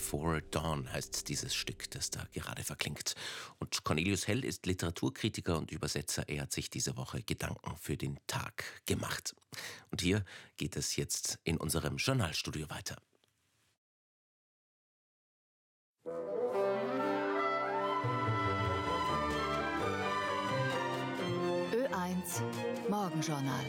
Before Dawn heißt dieses Stück, das da gerade verklingt. Und Cornelius Hell ist Literaturkritiker und Übersetzer. Er hat sich diese Woche Gedanken für den Tag gemacht. Und hier geht es jetzt in unserem Journalstudio weiter. Ö1 Morgenjournal.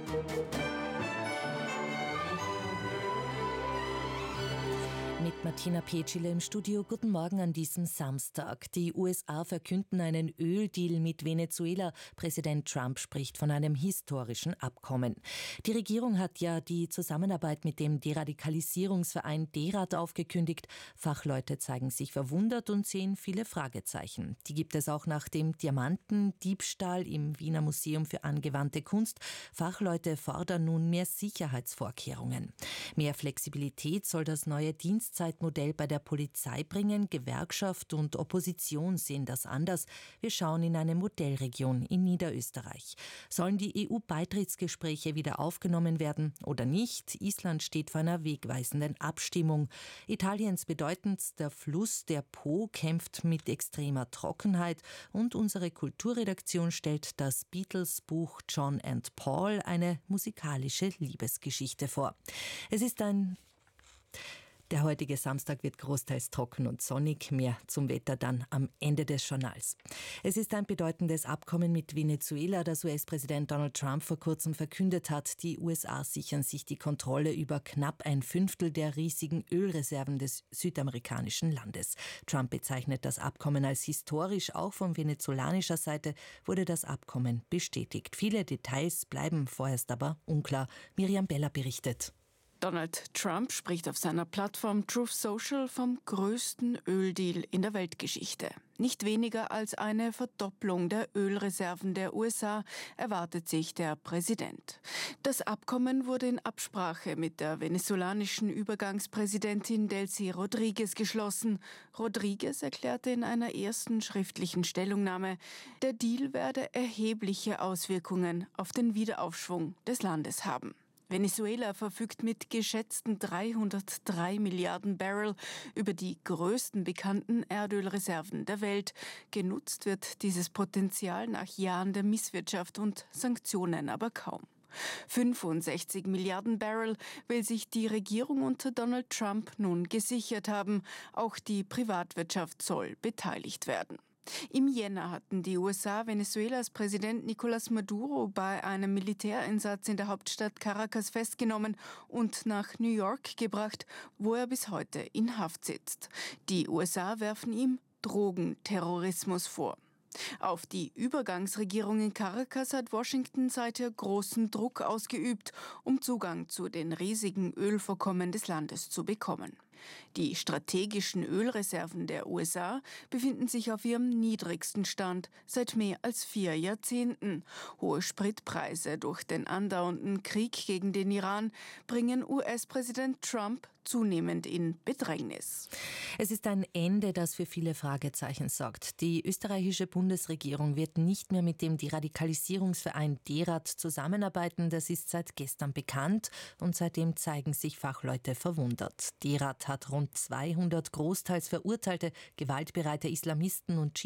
Mit Martina Petschile im Studio. Guten Morgen an diesem Samstag. Die USA verkünden einen Öldeal mit Venezuela. Präsident Trump spricht von einem historischen Abkommen. Die Regierung hat ja die Zusammenarbeit mit dem Deradikalisierungsverein DERAD aufgekündigt. Fachleute zeigen sich verwundert und sehen viele Fragezeichen. Die gibt es auch nach dem Diamantendiebstahl im Wiener Museum für angewandte Kunst. Fachleute fordern nun mehr Sicherheitsvorkehrungen. Mehr Flexibilität soll das neue Dienstzeitmodell bei der Polizei bringen. Gewerkschaft und Opposition sehen das anders. Wir schauen in eine Modellregion in Niederösterreich. Sollen die EU-Beitrittsgespräche wieder aufgenommen werden oder nicht? Island steht vor einer wegweisenden Abstimmung. Italiens bedeutendster Fluss, der Po, kämpft mit extremer Trockenheit. Und unsere Kulturredaktion stellt das Beatles-Buch John and Paul, eine musikalische Liebesgeschichte vor. Der heutige Samstag wird großteils trocken und sonnig. Mehr zum Wetter dann am Ende des Journals. Es ist ein bedeutendes Abkommen mit Venezuela, das US-Präsident Donald Trump vor kurzem verkündet hat. Die USA sichern sich die Kontrolle über knapp 1/5 der riesigen Ölreserven des südamerikanischen Landes. Trump bezeichnet das Abkommen als historisch. Auch von venezolanischer Seite wurde das Abkommen bestätigt. Viele Details bleiben vorerst aber unklar. Miriam Beller berichtet. Donald Trump spricht auf seiner Plattform Truth Social vom größten Öldeal in der Weltgeschichte. Nicht weniger als eine Verdopplung der Ölreserven der USA erwartet sich der Präsident. Das Abkommen wurde in Absprache mit der venezolanischen Übergangspräsidentin Delcy Rodríguez geschlossen. Rodríguez erklärte in einer ersten schriftlichen Stellungnahme, der Deal werde erhebliche Auswirkungen auf den Wiederaufschwung des Landes haben. Venezuela verfügt mit geschätzten 303 Milliarden Barrel über die größten bekannten Erdölreserven der Welt. Genutzt wird dieses Potenzial nach Jahren der Misswirtschaft und Sanktionen aber kaum. 65 Milliarden Barrel will sich die Regierung unter Donald Trump nun gesichert haben. Auch die Privatwirtschaft soll beteiligt werden. Im Jänner hatten die USA Venezuelas Präsident Nicolás Maduro bei einem Militäreinsatz in der Hauptstadt Caracas festgenommen und nach New York gebracht, wo er bis heute in Haft sitzt. Die USA werfen ihm Drogenterrorismus vor. Auf die Übergangsregierung in Caracas hat Washington seither großen Druck ausgeübt, um Zugang zu den riesigen Ölvorkommen des Landes zu bekommen. Die strategischen Ölreserven der USA befinden sich auf ihrem niedrigsten Stand seit mehr als 4 Jahrzehnten. Hohe Spritpreise durch den andauernden Krieg gegen den Iran bringen US-Präsident Trump zunehmend in Bedrängnis. Es ist ein Ende, das für viele Fragezeichen sorgt. Die österreichische Bundesregierung wird nicht mehr mit dem Deradikalisierungsverein DERAD zusammenarbeiten. Das ist seit gestern bekannt und seitdem zeigen sich Fachleute verwundert. DERAD hat rund 200 großteils verurteilte, gewaltbereite Islamisten und